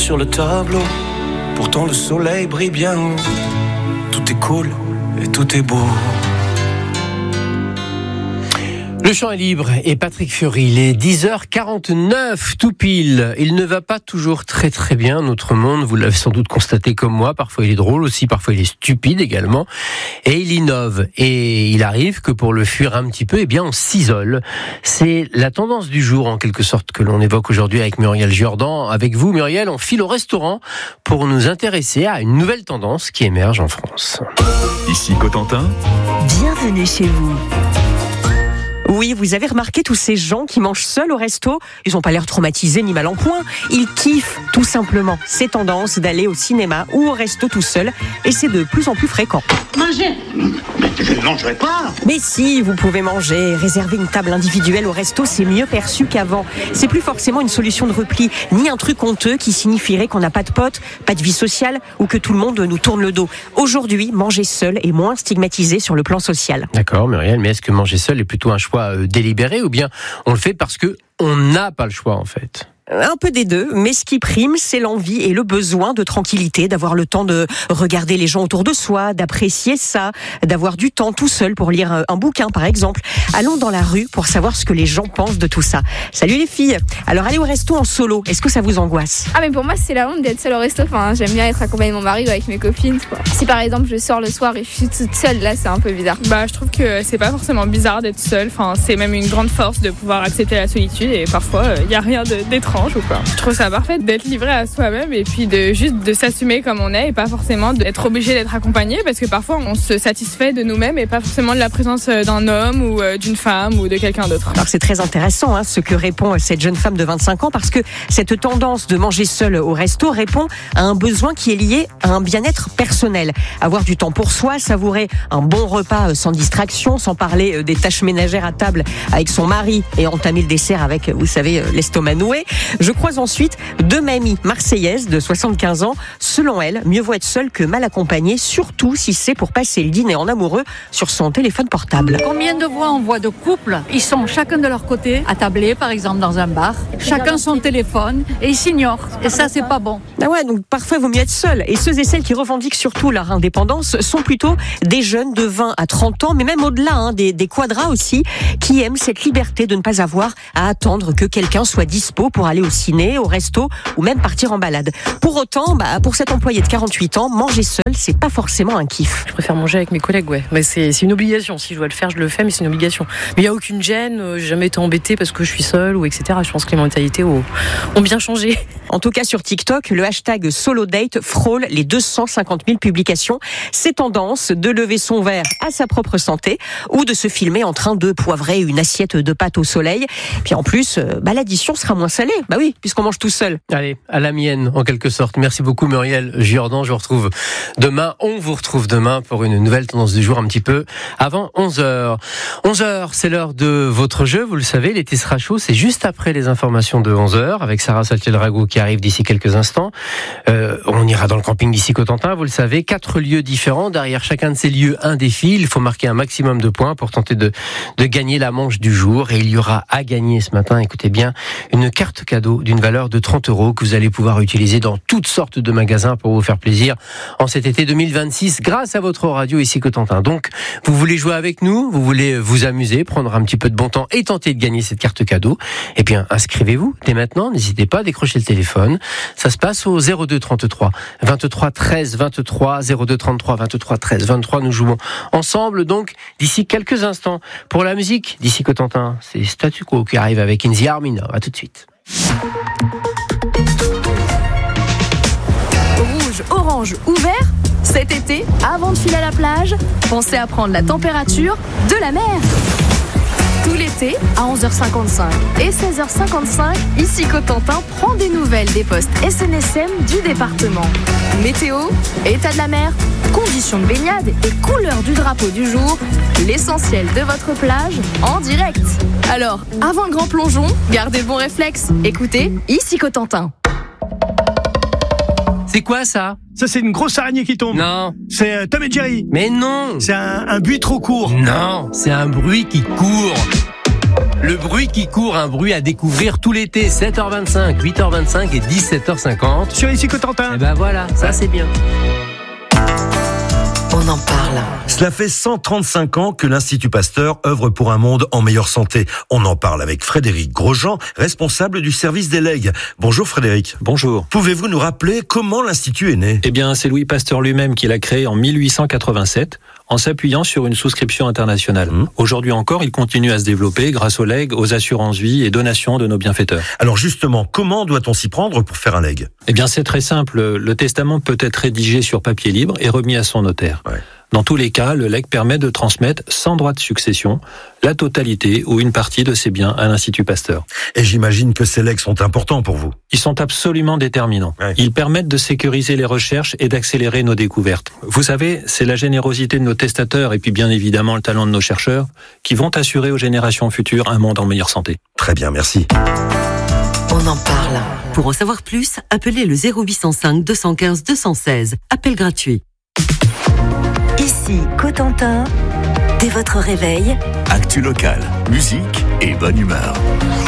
sur le tableau. Pourtant le soleil brille bien haut. Tout est cool et tout est beau. Le chant est libre et Patrick Fiori, il est 10h49 tout pile. Il ne va pas toujours très très bien, notre monde, vous l'avez sans doute constaté comme moi, parfois il est drôle aussi, parfois il est stupide également, et il innove. Et il arrive que pour le fuir un petit peu, eh bien on s'isole. C'est la tendance du jour en quelque sorte que l'on évoque aujourd'hui avec Muriel Jordan. Avec vous Muriel, on file au restaurant pour nous intéresser à une nouvelle tendance qui émerge en France. Ici Cotentin. Bienvenue chez vous. Oui, vous avez remarqué tous ces gens qui mangent seuls au resto, ils n'ont pas l'air traumatisés ni mal en point, ils kiffent tout simplement ces tendances d'aller au cinéma ou au resto tout seul, et c'est de plus en plus fréquent. Manger ? Mais je ne mangerai pas. Mais si, vous pouvez manger, réserver une table individuelle au resto, c'est mieux perçu qu'avant. C'est plus forcément une solution de repli, ni un truc honteux qui signifierait qu'on n'a pas de potes, pas de vie sociale, ou que tout le monde nous tourne le dos. Aujourd'hui, manger seul est moins stigmatisé sur le plan social. D'accord Muriel, mais est-ce que manger seul est plutôt un choix délibéré ou bien on le fait parce que on n'a pas le choix en fait? Un peu des deux, mais ce qui prime, c'est l'envie et le besoin de tranquillité, d'avoir le temps de regarder les gens autour de soi, d'apprécier ça, d'avoir du temps tout seul pour lire un bouquin par exemple. Allons dans la rue pour savoir ce que les gens pensent de tout ça. Salut les filles. Alors aller au resto en solo, est-ce que ça vous angoisse ? Ah mais pour moi c'est la honte d'être seule au resto. Enfin, j'aime bien être accompagnée de mon mari ou avec mes copines, quoi. Si par exemple je sors le soir et je suis toute seule, là c'est un peu bizarre. Je trouve que c'est pas forcément bizarre d'être seule. Enfin, c'est même une grande force de pouvoir accepter la solitude et parfois il y a rien d'étrange ou quoi. Je trouve ça parfait d'être livré à soi-même et puis de s'assumer comme on est et pas forcément d'être obligé d'être accompagné, parce que parfois on se satisfait de nous-mêmes et pas forcément de la présence d'un homme ou d'une femme ou de quelqu'un d'autre. Alors c'est très intéressant ce que répond cette jeune femme de 25 ans, parce que cette tendance de manger seul au resto répond à un besoin qui est lié à un bien-être personnel. Avoir du temps pour soi, savourer un bon repas sans distraction, sans parler des tâches ménagères à table avec son mari et entamer le dessert avec, vous savez, l'estomac noué. Je croise ensuite deux mamies marseillaises de 75 ans. Selon elles, mieux vaut être seule que mal accompagnée, surtout si c'est pour passer le dîner en amoureux sur son téléphone portable. Combien de fois on voit de couples, ils sont chacun de leur côté, attablés par exemple dans un bar, chacun son téléphone et ils s'ignorent. Et ça c'est pas bon. Ah ouais, donc parfois il vaut mieux être seul. Et ceux et celles qui revendiquent surtout leur indépendance sont plutôt des jeunes de 20 à 30 ans, mais même au-delà, des quadras aussi, qui aiment cette liberté de ne pas avoir à attendre que quelqu'un soit dispo pour aller au ciné, au resto ou même partir en balade. Pour autant, pour cet employé de 48 ans, manger seul, c'est pas forcément un kiff. Je préfère manger avec mes collègues, ouais. Mais c'est une obligation. Si je dois le faire, je le fais, mais c'est une obligation. Mais il n'y a aucune gêne, j'ai jamais été embêtée parce que je suis seule ou etc. Je pense que les mentalités ont bien changé. En tout cas, sur TikTok, le hashtag SoloDate frôle les 250 000 publications. C'est tendance de lever son verre à sa propre santé ou de se filmer en train de poivrer une assiette de pâtes au soleil. Puis en plus, l'addition sera moins salée. Bah oui, puisqu'on mange tout seul. Allez, à la mienne, en quelque sorte. Merci beaucoup Muriel Jordan. Je vous retrouve demain. On vous retrouve demain pour une nouvelle tendance du jour un petit peu avant 11h. 11h, c'est l'heure de votre jeu. Vous le savez, l'été sera chaud. C'est juste après les informations de 11h avec Sarah Saltiel-Rago qui arrive d'ici quelques instants. On ira dans le camping d'ici Cotentin, vous le savez. 4 lieux différents. Derrière chacun de ces lieux, un défi. Il faut marquer un maximum de points pour tenter de gagner la manche du jour. Et il y aura à gagner ce matin, écoutez bien, une carte cadeau d'une valeur de 30 € que vous allez pouvoir utiliser dans toutes sortes de magasins pour vous faire plaisir en cet été 2026 grâce à votre radio ici Cotentin. Donc, vous voulez jouer avec nous, vous voulez vous amuser, prendre un petit peu de bon temps et tenter de gagner cette carte cadeau, eh bien, inscrivez-vous dès maintenant, n'hésitez pas à décrocher le téléphone. Ça se passe au 02 33 23 13 23, 02 33 23 13 23. Nous jouons ensemble donc d'ici quelques instants. Pour la musique d'ici Cotentin, c'est Statu Quo qui arrive avec In the Army Now. À tout de suite. Rouge, orange ou vert, cet été, avant de filer à la plage, pensez à prendre la température de la mer. Tout l'été, à 11h55 et 16h55, ici Cotentin prend des nouvelles des postes SNSM du département. Météo, état de la mer, conditions de baignade et couleur du drapeau du jour, l'essentiel de votre plage en direct. Alors, avant le grand plongeon, gardez le bon réflexe, écoutez ici Cotentin. C'est quoi ça ? Ça, c'est une grosse araignée qui tombe. Non. C'est Tom et Jerry. Mais non. C'est un bruit trop court. Non, c'est un bruit qui court. Le bruit qui court, un bruit à découvrir tout l'été, 7h25, 8h25 et 17h50. Sur Ici Cotentin. Et ben voilà, ça c'est bien. On en parle. Cela fait 135 ans que l'Institut Pasteur œuvre pour un monde en meilleure santé. On en parle avec Frédéric Grosjean, responsable du service des legs. Bonjour Frédéric. Bonjour. Pouvez-vous nous rappeler comment l'Institut est né ? Eh bien, c'est Louis Pasteur lui-même qui l'a créé en 1887, en s'appuyant sur une souscription internationale. Aujourd'hui encore, il continue à se développer grâce aux legs, aux assurances vie et donations de nos bienfaiteurs. Alors justement, comment doit-on s'y prendre pour faire un leg ? Eh bien, c'est très simple. Le testament peut être rédigé sur papier libre et remis à son notaire. Ouais. Dans tous les cas, le legs permet de transmettre sans droit de succession la totalité ou une partie de ses biens à l'Institut Pasteur. Et j'imagine que ces legs sont importants pour vous. Ils sont absolument déterminants. Ouais. Ils permettent de sécuriser les recherches et d'accélérer nos découvertes. Vous savez, c'est la générosité de nos testateurs et puis bien évidemment le talent de nos chercheurs qui vont assurer aux générations futures un monde en meilleure santé. Très bien, merci. On en parle. Pour en savoir plus, appelez le 0805 215 216. Appel gratuit. Ici Cotentin, dès votre réveil. Actu locale, musique et bonne humeur.